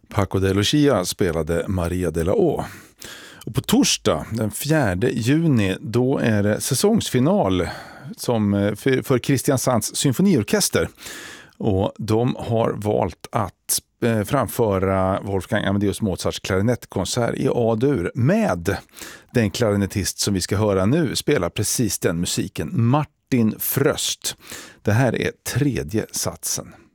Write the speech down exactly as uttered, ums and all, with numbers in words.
Paco de Lucia spelade Maria de la Å. Och på torsdag den fjärde juni då är det säsongsfinal som för, för Kristiansands symfoniorkester. Och de har valt att framföra Wolfgang Amadeus Mozarts klarinettkonsert i A-dur med den klarinettist som vi ska höra nu spelar precis den musiken, Martin Fröst. Det här är tredje satsen.